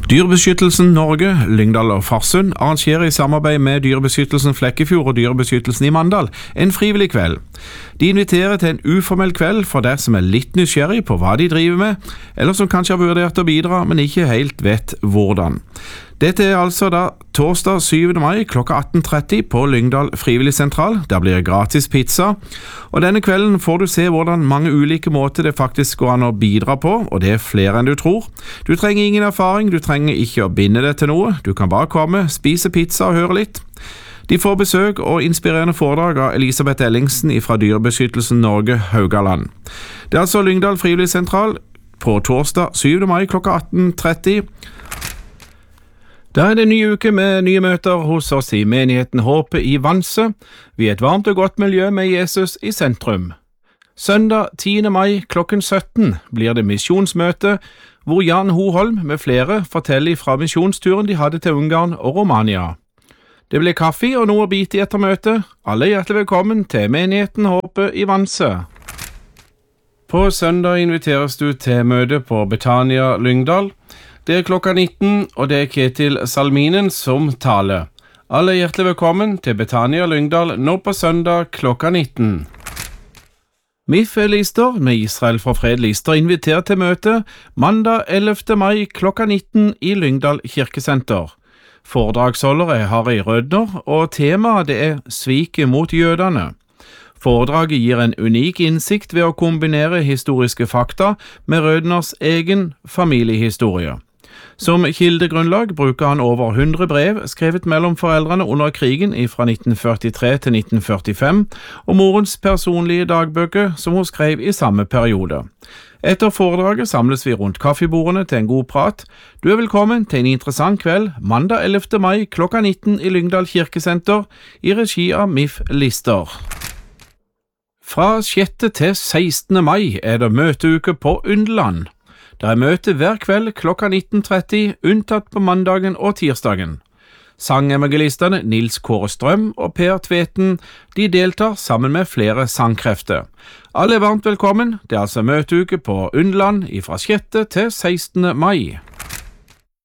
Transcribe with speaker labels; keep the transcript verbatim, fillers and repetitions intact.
Speaker 1: Dyrebeskyttelsen Norge, Lyngdal og Farsund arrangerer i samarbeid med Dyrebeskyttelsen Flekkefjord og Dyrebeskyttelsen i Mandal en frivillig kveld. De inviterer til en uformell kveld for deg som er litt nysgjerrig på hva de driver med, eller som kanskje har vurdert å bidra, men ikke helt vet hvordan. Dette er altså da torsdag syvende mai klokka atten tretti på Lyngdal Frivillig Sentral. Der blir det gratis pizza, og denne kvelden får du se hvordan mange ulike måter det faktisk går an å bidra på, og det er flere enn du tror. Du trenger ingen erfaring, du trenger ikke å binde deg til noe, du kan bare komme, spise pizza og høre litt. De får besøk og inspirerende foredrag av Elisabeth Ellingsen fra Dyrebeskyttelsen Norge Haugaland. Det er altså Lyngdal Frivillig Sentral på torsdag syvende mai klokka atten tretti. Da er det en ny uke med nye møter hos oss i menigheten Håpet i Vanse. Vi er et varmt og godt miljø med Jesus i sentrum. Søndag tiende mai klokken sytten blir det misjonsmøte, hvor Jan Hoholm med flere forteller fra misjonsturen de hadde til Ungarn og Romania. Det blir kaffe og noe å bite i etter møtet. Alle er hjertelig velkommen til menigheten Håpet i Vanse. På søndag inviteres du til møte på Betania Lyngdal. Det er klokka nitten, og det er Ketil Salminen som taler. Alle er hjertelig velkommen til Betania Lyngdal nå på søndag klokka nitten. M I F Lister med Israel for fred Lister inviterer til møte mandag ellevte mai klokka nitten i Lyngdal kirkesenter. Foredragsholder er Harry Rødner, og temaet det er sviket mot jødene. Foredraget gir en unik innsikt ved å kombinere historiske fakta med Rødners egen familiehistorie. Som kildegrunnlag bruker han over hundre brev skrevet mellom foreldrene under krigen fra nitten førtitre til nitten førtifem, og morens personlige dagbøker som hun skrev i samme periode. Etter foredraget samles vi rundt kaffebordene til en god prat. Du er velkommen til en interessant kveld mandag ellevte mai klokka nitten i Lyngdal kirkesenter i regi av M I F Lister. Fra sjette til sekstende mai er det møteuke på Underland. Det er møte hver kveld klokka nitten tretti, unntatt på mandagen og tirsdagen. Sangevangelistene Nils Kåre Strøm og Per Tveten, de deltar sammen med flere sangkrefter. Alle er varmt velkommen, det er altså møteuke på Underland fra sjette til sekstende mai.